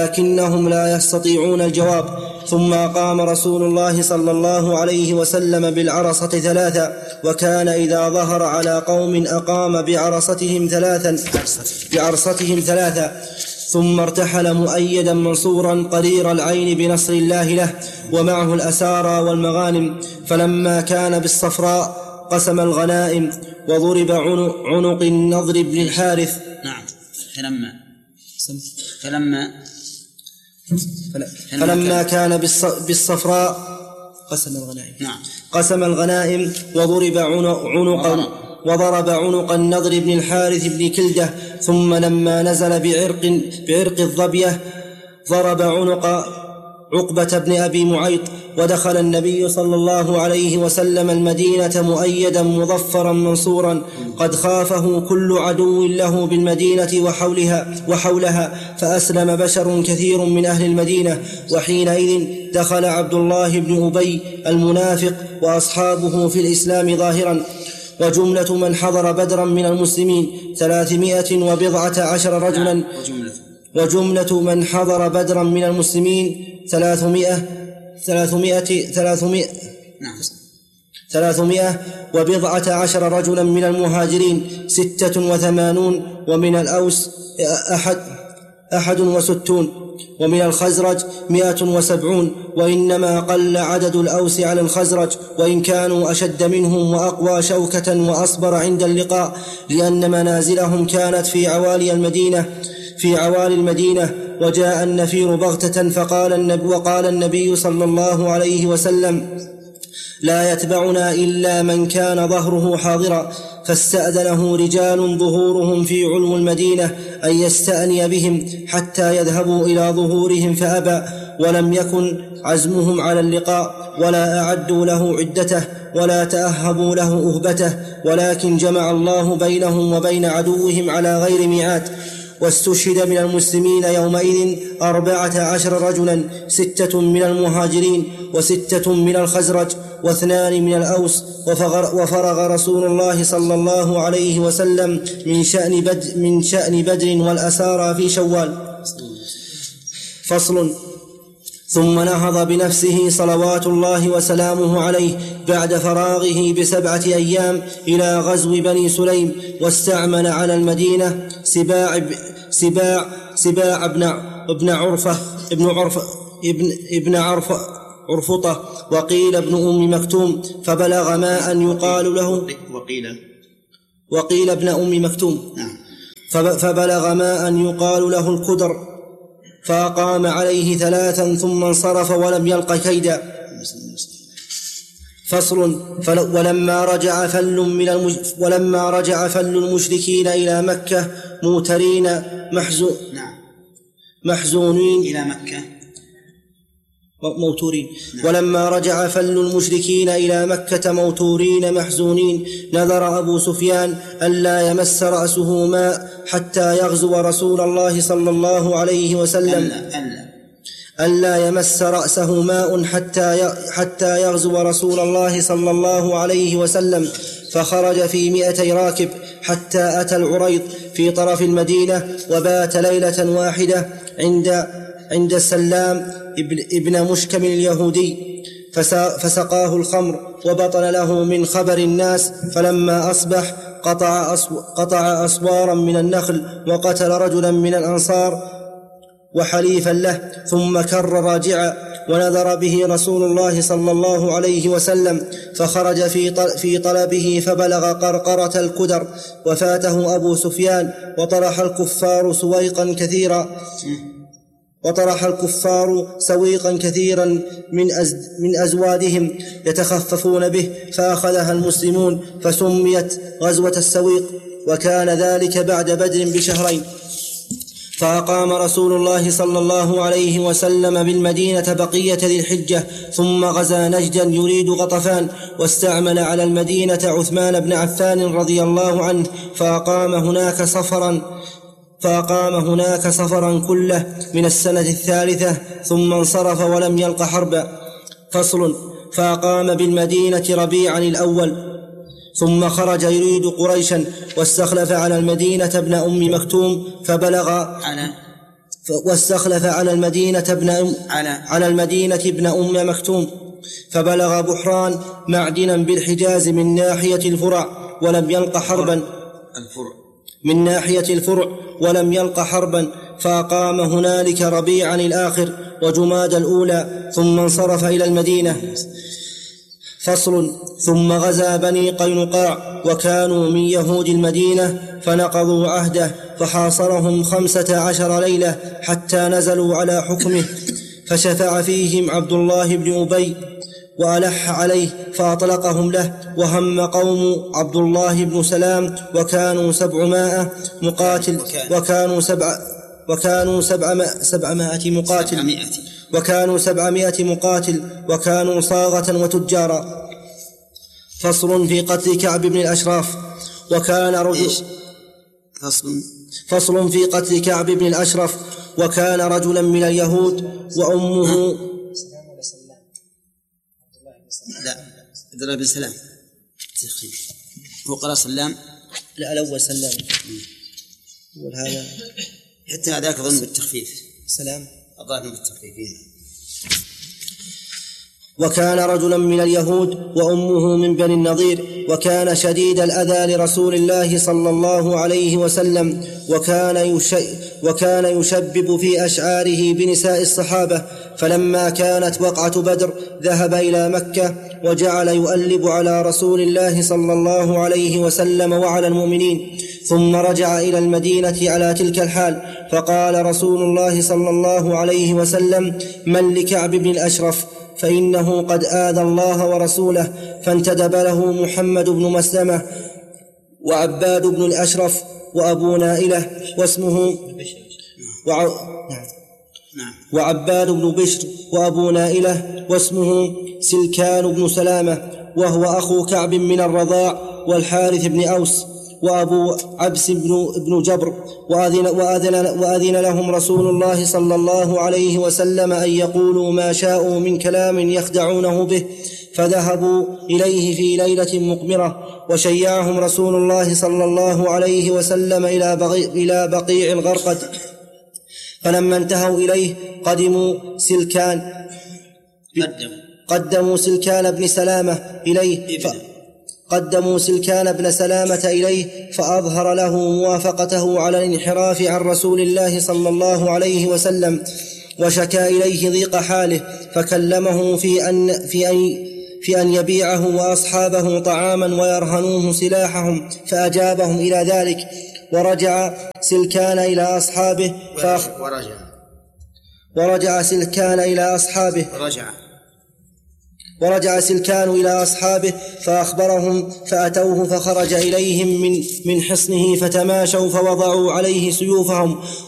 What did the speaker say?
لكنهم لا يستطيعون الجواب. ثم أقام رسول الله صلى الله عليه وسلم بالعرصة 3، وكان إذا ظهر على قوم أقام بعرصتهم 3. ثم ارتحل مؤيدا منصورا قرير العين بنصر الله له، ومعه الأسارى والمغانم. فلما كان بالصفراء قسم الغنائم، وضرب عنق النضر بن الحارث. نعم. فلما كان بالصفراء قسم الغنائم، وضرب عنق النضر بن الحارث بن كلدة. ثم لما نزل بعرق الظبية ضرب عنق عقبة بن أبي معيط. ودخل النبي صلى الله عليه وسلم المدينة مؤيدا مظفرا منصورا، قد خافه كل عدو له بالمدينة وحولها، فأسلم بشر كثير من أهل المدينة. وحينئذ دخل عبد الله بن أبي المنافق وأصحابه في الإسلام ظاهرا. وجملة من حضر بدرا من المسلمين 310 رجلا. وجملة من حضر بدرا من المسلمين 310 رجلا، من المهاجرين 86، ومن الأوس 61، ومن الخزرج 170. وإنما قل عدد الأوس على الخزرج، وإن كانوا أشد منهم وأقوى شوكة وأصبر عند اللقاء، لأن منازلهم كانت في عوالي المدينة. وجاء النفير بغتة وقال النبي صلى الله عليه وسلم: لا يتبعنا إلا من كان ظهره حاضرا. فاستأذنه رجال ظهورهم في علو المدينة أن يستأني بهم حتى يذهبوا إلى ظهورهم، فأبى، ولم يكن عزمهم على اللقاء، ولا أعدوا له عدته، ولا تأهبوا له أهبته، ولكن جمع الله بينهم وبين عدوهم على غير ميعاد. واستشهد من المسلمين يومئذ 14 رجلا، 6 من المهاجرين، و6 من الخزرج، و2 من الأوس. وفرغ رسول الله صلى الله عليه وسلم من شأن بدر والأسارى في شوال. فصل. ثم نهض بنفسه صلوات الله وسلامه عليه بعد فراغه ب7 أيام إلى غزو بني سليم، واستعمل على المدينة سباع ابن عرفطة، وقيل ابن أم مكتوم. فبلغ ما أن يقال له وقيل ابن أم مكتوم. فبلغ ما أن يقال له الكدر، فأقام عليه 3 ثم انصرف ولم يلق كيدا. فصل. ولما رجع فل المشركين إلى مكة موترين محزونين إلى مكة موتورين. ولما رجع فل المشركين إلى مكة موتورين محزونين، نذر أبو سفيان ألا يمس رأسه ماء حتى يغزو رسول الله صلى الله عليه وسلم، ألا يمس رأسه ماء حتى يغزو رسول الله صلى الله عليه وسلم. فخرج في 200 راكب حتى أتى العريض في طرف المدينة، وبات ليلة واحدة عند سلام ابن مشكم اليهودي، فسقاه الخمر وبطن له من خبر الناس. فلما أصبح قطع أسوارا من النخل، وقتل رجلا من الأنصار وحليفا له، ثم كر راجعا، ونذر به رسول الله صلى الله عليه وسلم. فخرج في طلبه، فبلغ قرقرة الكدر، وفاته أبو سفيان. وطرح الكفار سويقا كثيرا من أزوادهم يتخففون به، فأخذها المسلمون فسميت غزوة السويق. وكان ذلك بعد بدر ب2 فأقام رسول الله صلى الله عليه وسلم بالمدينة بقية ذي الحجة، ثم غزا نجدا يريد غطفان، واستعمل على المدينة عثمان بن عفان رضي الله عنه، فأقام هناك صفرا كله من السنة 3، ثم انصرف ولم يلق حربا. فصل. فأقام بالمدينة ربيعا الأول، ثم خرج يريد قريشا، واستخلف على المدينة ابن أم مكتوم، واستخلف على المدينة ابن أم مكتوم، فبلغ بحران معدنا بالحجاز من ناحية الفرع ولم يلق حربا فأقام هنالك ربيعا الآخر وجماد الأولى، ثم انصرف إلى المدينة. فصل. ثم غزا بني قينقاع وكانوا من يهود المدينة فنقضوا عهده فحاصرهم 15 ليلة حتى نزلوا على حكمه، فشفع فيهم عبد الله بن أبي وألح عليه فأطلقهم له، وهم قوم عبد الله بن سلام وكانوا 700 مقاتل وكانوا صاغة وتجارا. فصل في قتل كعب بن الأشرف. فصل في قتل كعب بن الأشرف وكان رجلا من اليهود وأمه عبد الله بن سلام هو قرأ سلام، لا الأول سلام والهذا حتى هذاك أظن بالتخفيف سلام أظن بالتخفيفين. وكان رجلا من اليهود وأمه من بني النضير، وكان شديد الأذى لرسول الله صلى الله عليه وسلم، وكان يشبب في أشعاره بنساء الصحابة. فلما كانت وقعة بدر ذهب إلى مكة وجعل يؤلب على رسول الله صلى الله عليه وسلم وعلى المؤمنين، ثم رجع إلى المدينة على تلك الحال. فقال رسول الله صلى الله عليه وسلم: من لكعب بن الأشرف؟ فإنه قد آذى الله ورسوله. فانتدب له محمد بن مسلمة وعباد بن الأشرف وأبو نائلة واسمه وعباد بن بشر وأبو نائلة واسمه سلكان بن سلامة، وهو أخو كعب من الرضاع، والحارث بن أوس، وأبو عبس بن جبر. وأذن لهم رسول الله صلى الله عليه وسلم أن يقولوا ما شاءوا من كلام يخدعونه به، فذهبوا إليه في ليلة مقمرة، وشيعهم رسول الله صلى الله عليه وسلم إلى بقيع الغرقد. فلما انتهوا إليه قدموا سلكان بن سلامة إليه فأظهر له موافقته على الانحراف عن رسول الله صلى الله عليه وسلم، وشكى إليه ضيق حاله، فكلمه في أن يبيعه وأصحابه طعاما ويرهنوه سلاحهم، فأجابهم إلى ذلك. ورجع سلكان إلى أصحابه فأخبرهم، فأتوه فخرج إليهم من حصنه فتماشوا فوضعوا عليه سيوفهم